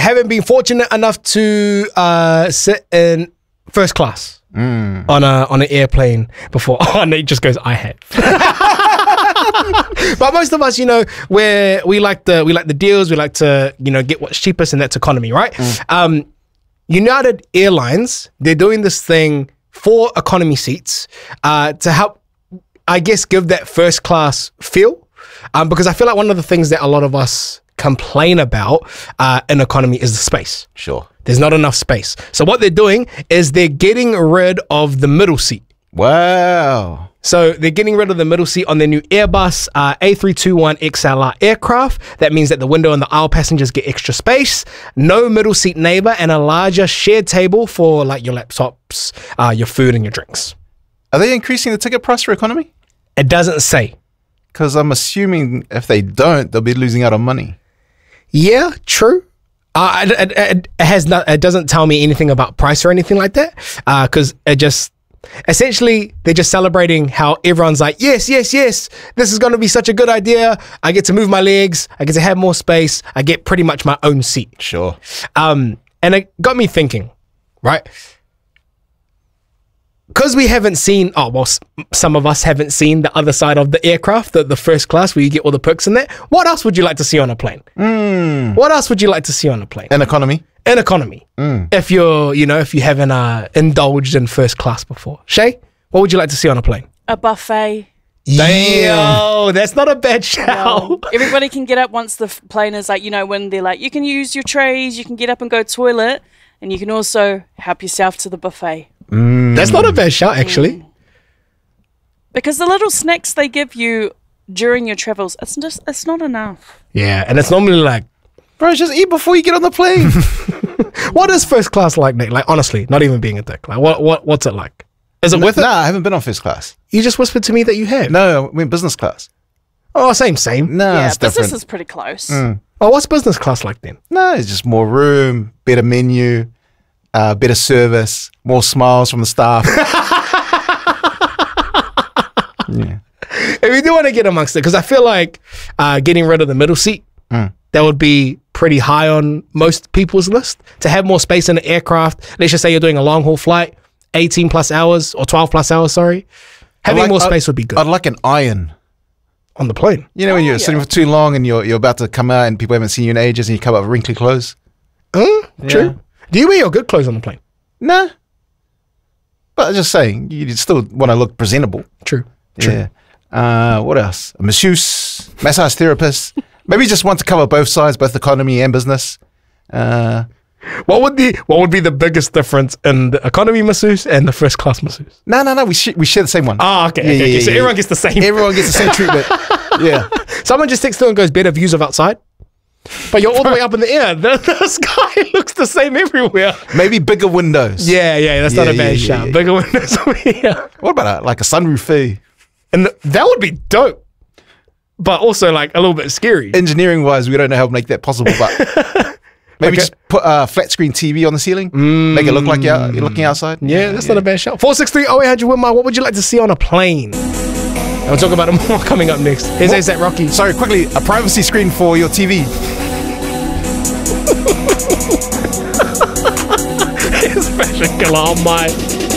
haven't been fortunate enough to sit in first class on an airplane before. Oh, Nate just goes, I have. But most of us, you know, we like the deals. We like to, you know, get what's cheapest, and that's economy, right? United Airlines, they're doing this thing for economy seats to help, I guess, give that first class feel. Because I feel like one of the things that a lot of us complain about in economy is the space. Sure. There's not enough space. So what they're doing is they're getting rid of the middle seat. Wow. So they're getting rid of the middle seat on their new Airbus A321XLR aircraft. That means that the window and the aisle passengers get extra space, no middle seat neighbor, and a larger shared table for like your laptops, your food, and your drinks. Are they increasing the ticket price for economy? It doesn't say. Because I'm assuming if they don't, they'll be losing out on money. Yeah, true. It doesn't tell me anything about price or anything like that. Because it just essentially they're just celebrating how everyone's like, yes, this is going to be such a good idea. I get to move my legs. I get to have more space. I get pretty much my own seat. Sure. And it got me thinking, right? Because we haven't seen, some of us haven't seen the other side of the aircraft, the first class where you get all the perks in that. What else would you like to see on a plane? What else would you like to see on a plane? An economy. In economy. If if you haven't indulged in first class before. Shay, what would you like to see on a plane? A buffet. Yo, that's not a bad shout. No. Everybody can get up once the plane is like, you know, when they're like, you can use your trays, you can get up and go toilet, and you can also help yourself to the buffet. That's not a bad shout, actually. Because the little snacks they give you during your travels, it's not enough. Yeah, and it's normally like, bro, just eat before you get on the plane. What is first class like, Nick? Like, honestly, not even being a dick. Like, what's it like? Is it worth it? Nah, I haven't been on first class. You just whispered to me that you have. No, I went business class. Oh, same. No, Yeah, it's business different. is pretty close. Oh, what's business class like then? No, it's just more room, better menu, better service, more smiles from the staff. Yeah. If you do want to get amongst it, because I feel like getting rid of the middle seat, that would be pretty high on most people's list. To have more space in the aircraft, let's just say you're doing a long haul flight, 18 plus hours or 12 plus hours, sorry. Having more space would be good. I'd like an iron. On the plane. You know, when you're sitting for too long and you're about to come out and people haven't seen you in ages and you come up with wrinkly clothes? True. Do you wear your good clothes on the plane? Nah. But I'm just saying, you still want to look presentable. True. Yeah. What else? A masseuse, massage therapist. Maybe just want to cover both sides, both economy and business. What would be the biggest difference in the economy masseuse and the first class masseuse? No. We share the same one. Ah, okay. So everyone gets the same. Everyone gets the same treatment. Yeah. Someone just takes through and goes, better views of outside. But you're all the way up in the air. The sky looks the same everywhere. Maybe bigger windows. Yeah. That's not a bad shout. Yeah. Bigger windows over here. What about like a sunroof fee? And that would be dope. But also like a little bit scary. Engineering wise, we don't know how to make that possible, but maybe just put a flat screen TV on the ceiling. Make it look like you're looking outside. Yeah, that's not a bad shout. 463-0800 Winmar, what would you like to see on a plane? And we'll talk about it more coming up next. Here's ASAP Rocky. Sorry, quickly, a privacy screen for your TV. Here's Fashion Killer on my